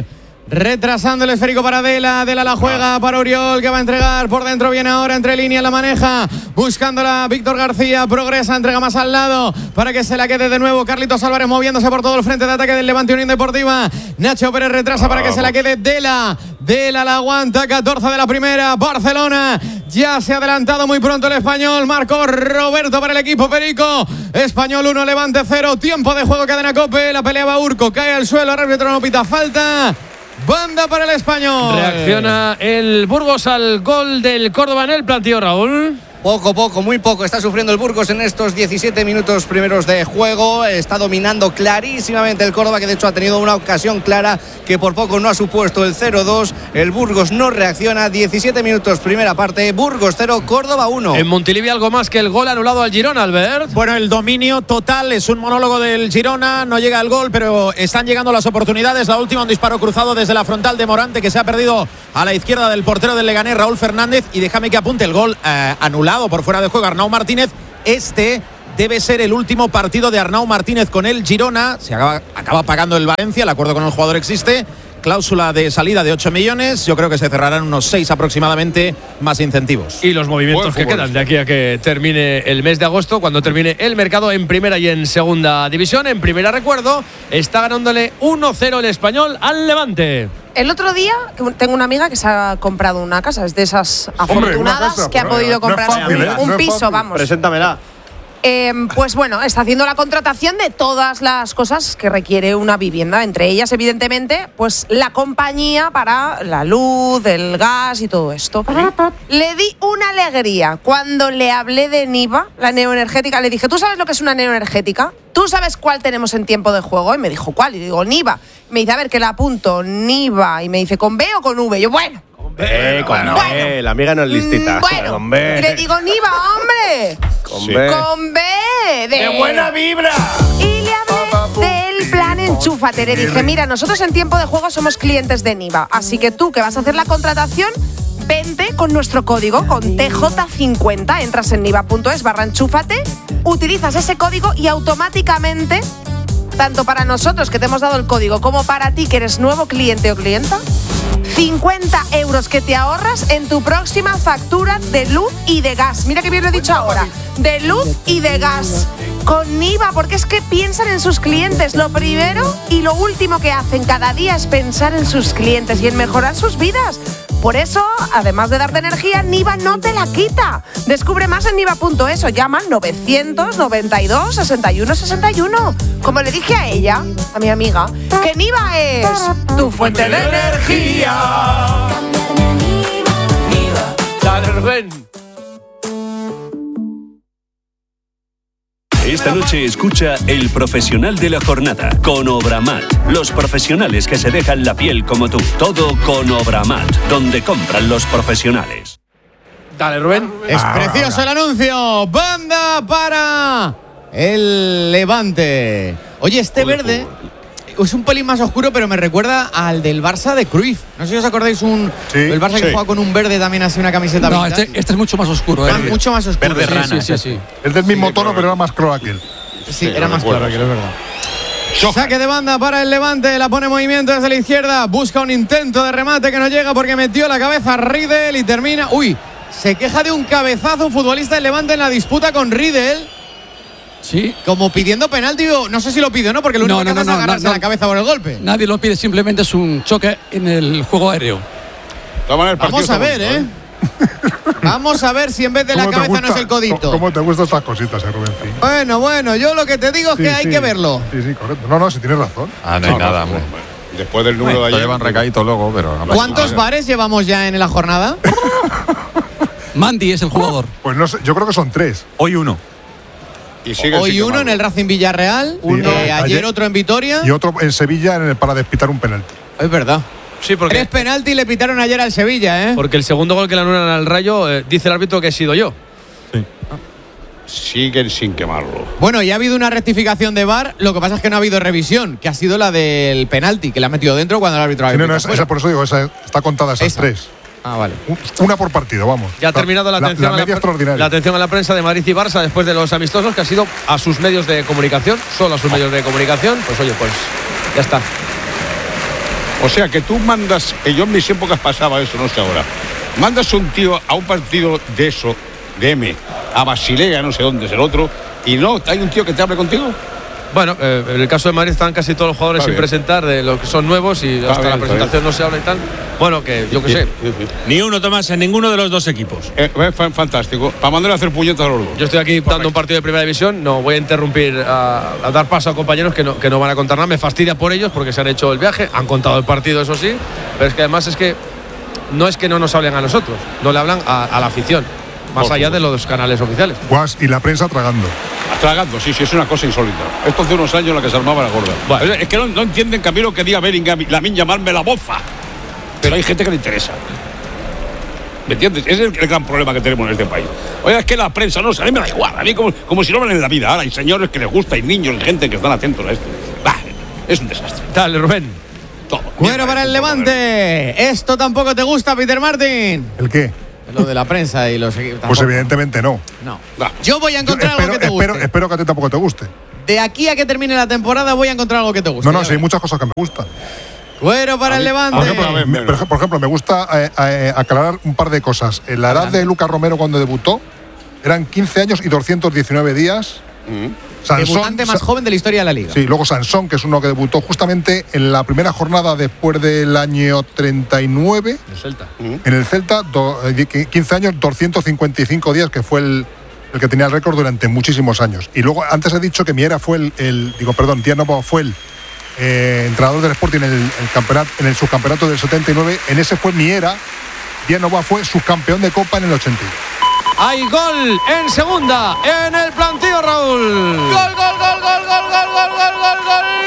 retrasando el esférico para Dela, Dela la juega para Oriol, que va a entregar por dentro, viene ahora entre líneas, la maneja, buscándola Víctor García, progresa, entrega más al lado, para que se la quede de nuevo Carlitos Álvarez, moviéndose por todo el frente de ataque del Levante Unión Deportiva. Nacho Pérez retrasa para que se la quede Dela, Dela la aguanta, catorce de la primera, Barcelona, ya se ha adelantado muy pronto el Español, marcó Roberto para el equipo perico, Español uno, Levante cero, tiempo de juego, cadena COPE, la peleaba Urco, cae al suelo, el árbitro no pita falta. Banda para el Español. Reacciona el Burgos al gol del Córdoba en el plantío, Raúl. Poco, poco, muy poco. Está sufriendo el Burgos en estos diecisiete minutos primeros de juego. Está dominando clarísimamente el Córdoba, que de hecho ha tenido una ocasión clara que por poco no ha supuesto el cero dos. El Burgos no reacciona. diecisiete minutos primera parte. Burgos cero, Córdoba uno. En Montilivi algo más que el gol anulado al Girona, Albert. Bueno, el dominio total, es un monólogo del Girona. No llega el gol, pero están llegando las oportunidades. La última, un disparo cruzado desde la frontal de Morante, que se ha perdido a la izquierda del portero del Leganés, Raúl Fernández. Y déjame que apunte el gol eh, anulado por fuera de juego Arnau Martínez. Este debe ser el último partido de Arnau Martínez con el Girona. Se acaba, acaba pagando el Valencia, el acuerdo con el jugador existe. Cláusula de salida de ocho millones. Yo creo que se cerrarán unos seis aproximadamente, más incentivos. Y los movimientos que quedan de aquí a que termine el mes de agosto, cuando termine el mercado en primera y en segunda división. En primera, recuerdo, está ganándole uno cero el Español al Levante. El otro día tengo una amiga que se ha comprado una casa, es de esas afortunadas Hombre, casa, que ha podido comprarse no fácil, ¿eh? un no piso, fácil. vamos. Preséntamela. Eh, pues bueno, está haciendo la contratación de todas las cosas que requiere una vivienda, entre ellas, evidentemente, pues la compañía para la luz, el gas y todo esto. Le di una alegría cuando le hablé de Niva, la neoenergética. Le dije, ¿tú sabes lo que es una neoenergética? ¿Tú sabes cuál tenemos en tiempo de juego? Y me dijo, ¿cuál? Y digo, Niva. Me dice, a ver, que la apunto, Niva. Y me dice, ¿con B o con V? Y yo, bueno. Eh, con bueno, B, la amiga no es listita. Bueno, con B. Y le digo, Niva, hombre. Con B. Con B. De, de buena vibra. Y le hablé del plan Enchúfate. Le dije, mira, nosotros en tiempo de juego somos clientes de Niva. Así que tú, que vas a hacer la contratación, vente con nuestro código, con T J cincuenta. Entras en niva.es barra enchúfate, utilizas ese código y automáticamente, tanto para nosotros que te hemos dado el código como para ti que eres nuevo cliente o clienta, cincuenta euros que te ahorras en tu próxima factura de luz y de gas. Mira que bien lo he dicho ahora. De luz y de gas. Con Niva, porque es que piensan en sus clientes. Lo primero y lo último que hacen cada día es pensar en sus clientes y en mejorar sus vidas. Por eso, además de darte energía, Niva no te la quita. Descubre más en niva punto es o llama al novecientos noventa y dos sesenta y uno sesenta y uno. Como le dije a ella, a mi amiga, que Niva es tu fuente de energía. Dale, Rubén. Esta noche escucha El Profesional de la Jornada con Obramat. Los profesionales que se dejan la piel como tú. Todo con Obramat, donde compran los profesionales. Dale, Rubén. Es precioso el anuncio. Banda para el Levante. Oye, este verde es un pelín más oscuro, pero me recuerda al del Barça de Cruyff. No sé si os acordáis, un sí, el Barça sí. que juega con un verde también así, una camiseta. No, este, este es mucho más oscuro. Ah, ¿eh? mucho más oscuro. Verde sí, rana. sí, sí, sí. Es del mismo tono, pero era más claro aquel. Sí, Sí, era lo más recuerdo, claro aquel, sí. es verdad. Saque de banda para el Levante, la pone en movimiento desde la izquierda, busca un intento de remate que no llega porque metió la cabeza a Riedel y termina. Uy, se queja de un cabezazo un futbolista del Levante en la disputa con Riedel. Sí. Como pidiendo penalti, no sé si lo pidió, ¿no? Porque lo único No, que no, hace no, es no, agarrarse no, a la cabeza por el golpe. Nadie lo pide, simplemente es un choque en el juego aéreo. Vamos a ver, ¿eh? Vamos a ver si en vez de la ¿Cómo te cabeza no gusta- es el codito. ¿Cómo te gustan estas cositas, eh, Rubén? Bueno, bueno, yo lo que te digo es Sí, que hay sí. que verlo. Sí, sí, correcto. No, no, si tienes razón. Ah, no hay nada, hombre. Después del número de Lo ayer. llevan recaído luego, pero. ¿Cuántos bares llevamos ya en la jornada? Mandy es el jugador. Pues no sé, yo creo que son tres. Hoy uno. Y sigue Hoy sin uno quemarlo. en el Racing Villarreal, uno, eh, ayer, ayer- otro en Vitoria. Y otro en Sevilla en el- para despitar un penalti. Es verdad. Sí, porque, Tres penaltis le pitaron ayer al Sevilla, ¿eh? porque el segundo gol que le anulan al Rayo, eh, dice el árbitro que he sido yo. Siguen sin quemarlo. Bueno, ya ha habido una rectificación de V A R, lo que pasa es que no ha habido revisión, que ha sido la del penalti, que le ha metido dentro cuando el árbitro ha Sí, no, no, pitado esa, fuera. esa- por eso digo, esa, está contada esas Esa. tres. Ah, vale. Una por partido, vamos. Ya ha terminado la atención, la, a media la, extraordinaria. la atención a la prensa de Madrid y Barça después de los amistosos, que ha sido a sus medios de comunicación, solo a sus medios de comunicación. Pues oye, pues ya está. O sea que tú mandas, que yo en mis épocas pasaba eso, no sé ahora, mandas un tío a un partido de eso, de M, a Basilea, no sé dónde es el otro, y no, hay un tío que te hable contigo. Bueno, eh, en el caso de Madrid están casi todos los jugadores sin presentar, de los que son nuevos y Está hasta bien, la presentación no se habla y tal. Bueno, que yo qué sé. Ni uno, Tomás, en ninguno de los dos equipos. Eh, fantástico. Para mandar a hacer puñetas a los dos. Yo estoy aquí dando un partido de primera división, no voy a interrumpir a, a dar paso a compañeros que no, que no van a contar nada. Me fastidia por ellos porque se han hecho el viaje, han contado el partido, eso sí, pero es que además es que no es que no nos hablen a nosotros, no le hablan a, a la afición, más por allá favor. de los canales oficiales. Guas, y la prensa tragando. Tragando, sí, sí, es una cosa insólita. Esto hace unos años la que se armaba la gorda. Bueno. Es que no, no entienden, Camilo, que diga Bellingham, Lamine llamarme la bofa. Pero hay gente que le interesa. ¿Me entiendes? Ese es el, el gran problema que tenemos en este país. Oye, es que la prensa no, a mí me da igual, a mí como, como si no hablan en la vida. Ahora hay señores que les gusta, hay niños, hay gente que están atentos a esto. Bah, es un desastre. Dale, Rubén. Todo. Bueno, para el Levante. ¿Esto tampoco te gusta, Peter Martin? ¿El qué? Lo de la prensa y los equipos. Pues evidentemente no. No. Yo voy a encontrar espero, algo que te guste. Espero, espero que a ti tampoco te guste. De aquí a que termine la temporada voy a encontrar algo que te guste. No, no, sí, hay muchas cosas que me gustan. Bueno, para a el mí, Levante. Por ejemplo, me, por ejemplo, me gusta eh, eh, aclarar un par de cosas. En la edad de Lucas Romero cuando debutó, eran quince años y doscientos diecinueve días. Mm. Sansón, debutante más joven de la historia de la Liga. Sí, luego Sansón, que es uno que debutó justamente en la primera jornada después del año treinta y nueve. El Celta. En el Celta, do, quince años, doscientos cincuenta y cinco días, que fue el, el que tenía el récord durante muchísimos años. Y luego, antes he dicho que Miera fue el, el digo, perdón, Díaz Novoa fue el eh, entrenador del Sporting en el, el campeonato, en el subcampeonato del setenta y nueve. En ese fue Miera. Díaz Novoa fue subcampeón de Copa en el ochenta y uno. Hay gol en segunda, en el plantío, Raúl. Gol, gol, gol, gol, gol, gol, gol, gol, gol,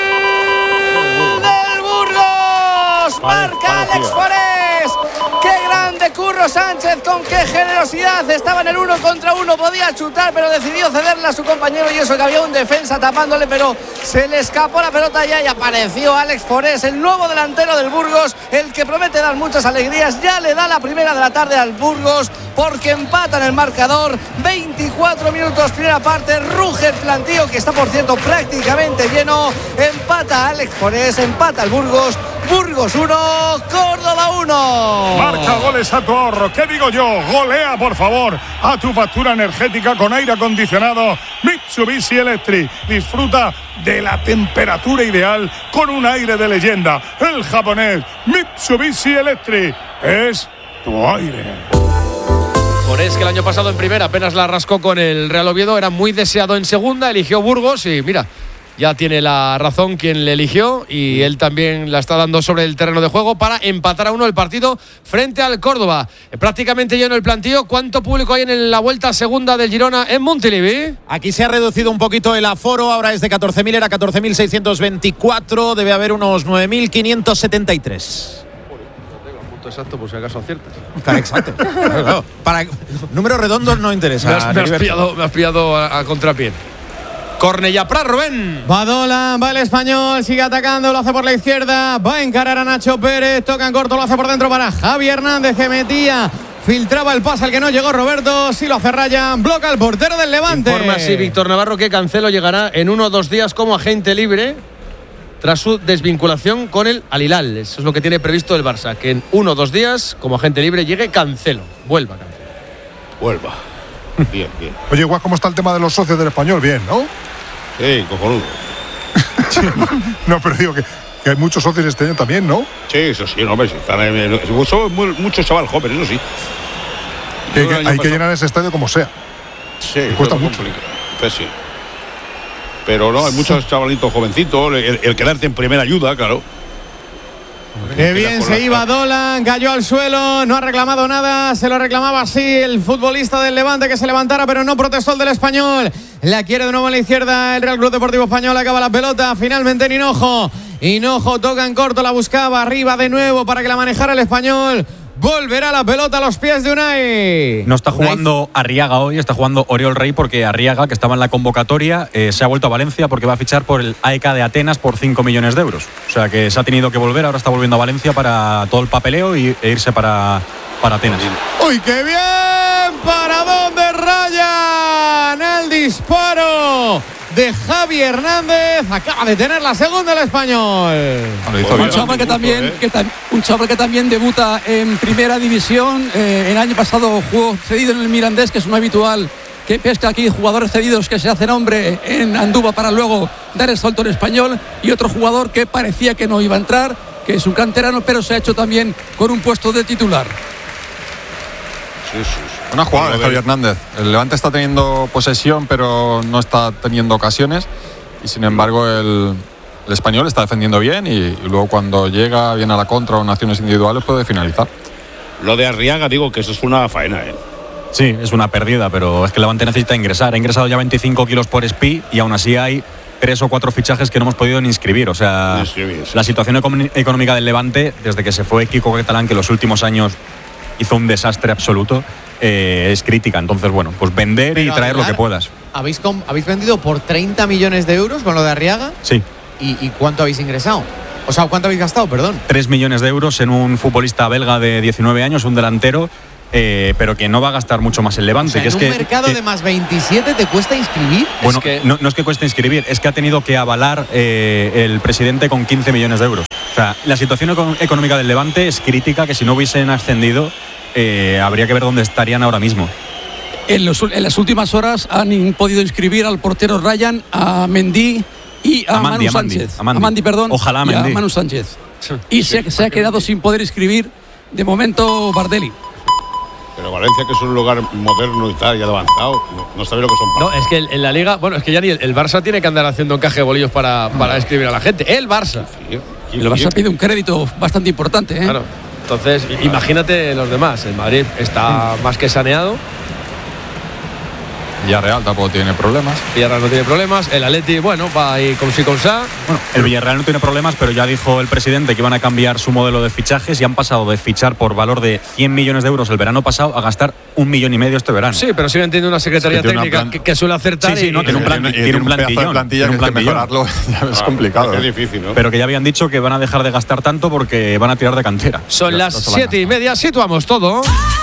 gol del Burgos. Marca Alex Forés. Qué grande Curro Sánchez, con qué generosidad. Estaba en el uno contra uno, podía chutar, pero decidió cederle a su compañero, y eso que había un defensa tapándole, pero se le escapó la pelota ya y apareció Alex Forés, el nuevo delantero del Burgos, el que promete dar muchas alegrías. Ya le da la primera de la tarde al Burgos, porque empata en el marcador. Veinticuatro minutos, primera parte. Ruge el plantío, que está por cierto prácticamente lleno. Empata Alex Forés, empata el Burgos. Burgos uno, Córdoba uno. Marca goles a tu ahorro. ¿Qué digo yo? Golea, por favor, a tu factura energética con aire acondicionado Mitsubishi Electric. Disfruta de la temperatura ideal con un aire de leyenda. El japonés Mitsubishi Electric es tu aire. Forés, que el año pasado en primera apenas la rascó con el Real Oviedo, era muy deseado en segunda, eligió Burgos y mira, ya tiene la razón quien le eligió, y él también la está dando sobre el terreno de juego para empatar a uno el partido frente al Córdoba. Prácticamente lleno el plantío. ¿Cuánto público hay en la vuelta segunda del Girona en Montilivi? Aquí se ha reducido un poquito el aforo, ahora es de catorce mil, era catorce mil seiscientos veinticuatro, debe haber unos nueve mil quinientos setenta y tres. Exacto, por si acaso aciertas. Exacto. Claro, para números redondos no interesa. Me has, me has pillado, me has pillado a, a contrapié. Cornellà Prat, Rubén. Badola, va el Español, sigue atacando, lo hace por la izquierda, va a encarar a Nacho Pérez, toca en corto, lo hace por dentro para Javi Hernández, que metía, filtraba el pase al que no llegó Roberto, sí lo hace Ryan, bloca al portero del Levante. Informa así Víctor Navarro que Cancelo llegará en uno o dos días como agente libre tras su desvinculación con el Al Hilal. Eso es lo que tiene previsto el Barça, que en uno o dos días como agente libre llegue Cancelo, vuelva Cancelo. Vuelva. Bien, bien. Oye, Guas, ¿cómo está el tema de los socios del Español? Bien, ¿no? Sí, cojonudo. No, pero digo que, que hay muchos socios este año también, ¿no? Sí, eso sí, no, sí, están, eh, son muy, muchos chaval jóvenes, eso sí. Que, que, hay pasado. que llenar ese estadio como sea. Sí, y cuesta mucho. Pues sí. Pero no, hay muchos chavalitos jovencitos, el, el quedarte en primera ayuda, claro. Qué bien se iba Dolan, cayó al suelo, no ha reclamado nada, se lo reclamaba así el futbolista del Levante, que se levantara, pero no protestó el del Español. La quiere de nuevo a la izquierda el Real Club Deportivo Español, acaba la pelota, finalmente en Hinojo. Hinojo toca en corto, la buscaba arriba de nuevo para que la manejara el Español. Volverá la pelota a los pies de Unai. No está jugando Arriaga hoy, está jugando Oriol Rey, porque Arriaga, que estaba en la convocatoria, eh, se ha vuelto a Valencia porque va a fichar por el A E K de Atenas por cinco millones de euros. O sea que se ha tenido que volver, ahora está volviendo a Valencia para todo el papeleo y, e irse para, para Atenas. ¡Uy, qué bien! ¿Para dónde Ryan? El disparo de Javi Hernández. Acaba de tener la segunda el español. Un chaval que también, que ta- un chaval que también debuta en primera división. Eh, el año pasado jugó cedido en el Mirandés, que es un habitual que pesca aquí jugadores cedidos que se hacen hombre en Andúba para luego dar el salto en español. Y otro jugador que parecía que no iba a entrar, que es un canterano, pero se ha hecho también con un puesto de titular. Sí, sí, sí. Una jugada de Javi Hernández. El Levante está teniendo posesión, pero no está teniendo ocasiones. Y sin embargo, el, el español está defendiendo bien. Y, y luego, cuando llega bien a la contra o en acciones individuales, puede finalizar. Lo de Arriaga, digo que eso es una faena, ¿eh? Sí, es una pérdida, pero es que el Levante necesita ingresar. Ha ingresado ya veinticinco kilos por Espi y aún así hay tres o cuatro fichajes que no hemos podido ni inscribir. O sea, inscribir, sí. La situación econ- económica del Levante, desde que se fue Kiko Catalán, que los últimos años hizo un desastre absoluto, eh, es crítica. Entonces, bueno, pues vender Pero y traer Aguilar, lo que puedas. ¿Habéis, com- ¿Habéis vendido por treinta millones de euros con lo de Arriaga? Sí. ¿Y, y cuánto habéis ingresado? O sea, ¿cuánto habéis gastado? Perdón. tres millones de euros en un futbolista belga de diecinueve años, un delantero, eh, pero que no va a gastar mucho más el Levante. O sea, que en es un que, mercado que- de más veintisiete te cuesta inscribir. Bueno, Es que- no, no es que cueste inscribir, es que ha tenido que avalar eh, el presidente con quince millones de euros. O sea, la situación eco- económica del Levante es crítica, que si no hubiesen ascendido, eh, habría que ver dónde estarían ahora mismo. En, los, en las últimas horas han in- podido inscribir al portero Ryan, a Mendy y a, A Mandy, Manu a Mandy, Sánchez. a Mandy. perdón. Ojalá y a Mendy. Manu Sánchez. Y se, se ha quedado sin poder inscribir de momento Bardelli. Pero Valencia, que es un lugar moderno y tal, ya avanzado, no, no sabe lo que son. No, es que en la Liga, bueno, es que ya ni el, el Barça tiene que andar haciendo encaje de bolillos para, para escribir a la gente. El Barça. El Barça pide un crédito bastante importante, ¿eh? Claro. Entonces, imagínate los demás. El Madrid está más que saneado. Villarreal tampoco tiene problemas. Villarreal no tiene problemas. El Atleti, bueno, va ahí con sí con sa. Bueno, el Villarreal no tiene problemas, pero ya dijo el presidente que iban a cambiar su modelo de fichajes y han pasado de fichar por valor de cien millones de euros el verano pasado a gastar un millón y medio este verano. Sí, pero siguen teniendo una secretaría Es que tiene una técnica plan- que, que suele acertar. Sí, sí, no, y- tiene un plan, y- y tiene un un pedazo de plantillón. plantilla tiene un que hay que plantillón. mejorarlo, ya es complicado. Es difícil, ¿no? Pero que ya habían dicho que van a dejar de gastar tanto porque van a tirar de cantera. Son Ya, las esto se van a siete y media, situamos todo.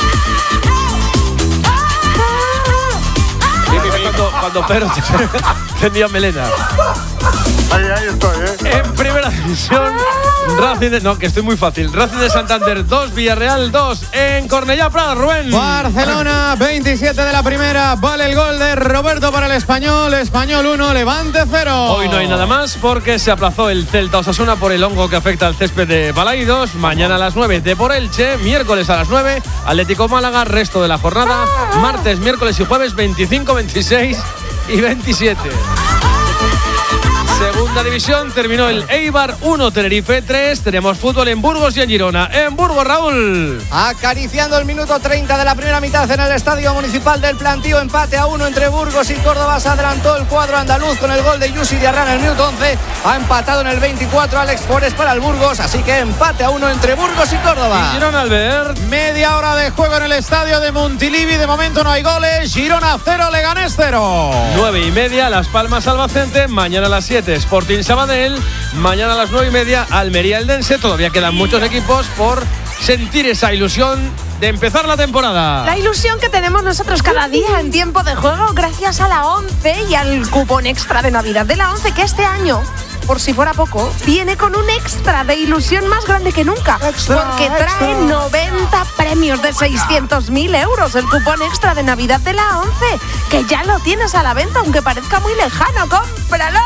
Cuando, cuando Pedro tenía melena. Ahí, ahí estoy, ¿eh? En primera división, Racing de, no, que estoy muy fácil. Racing de Santander dos, Villarreal dos. En Cornellá Prada, Rubén. Barcelona veintisiete de la primera. Vale el gol de Roberto para el Español. Español uno, Levante cero. Hoy no hay nada más porque se aplazó el Celta Osasuna por el hongo que afecta al césped de Balaidos. Mañana a las nueve de por Elche. Miércoles a las nueve Atlético Málaga. Resto de la jornada. Martes, miércoles y jueves veinticinco, veintiséis y veintisiete. Segunda división, terminó el Eibar uno, Tenerife tres. Tenemos fútbol en Burgos y en Girona. En Burgos, Raúl. Acariciando el minuto treinta de la primera mitad en el Estadio Municipal del Plantío. Empate a uno entre Burgos y Córdoba. Se adelantó el cuadro andaluz con el gol de Yusi Diarra en el minuto once. Ha empatado en el veinticuatro Alex Forés para el Burgos. Así que empate a uno entre Burgos y Córdoba. Y Girona, Albert. Media hora de juego en el estadio de Montilivi. De momento no hay goles. Girona cero, Leganés cero. Nueve y media, Las Palmas Albacete. Mañana a las siete, Sporting Sabadell. Mañana a las nueve y media, Almería Eldense. Todavía quedan muchos equipos por sentir esa ilusión de empezar la temporada. La ilusión que tenemos nosotros cada día en tiempo de juego gracias a la ONCE y al cupón extra de Navidad de la ONCE, que este año, por si fuera poco, viene con un extra de ilusión más grande que nunca. Extra, porque trae extra. noventa premios de seiscientos mil euros. El cupón extra de Navidad de la ONCE, que ya lo tienes a la venta, aunque parezca muy lejano. ¡Cómpralo!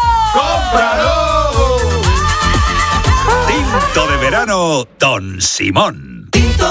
Tinto de verano, Don Simón. Tinto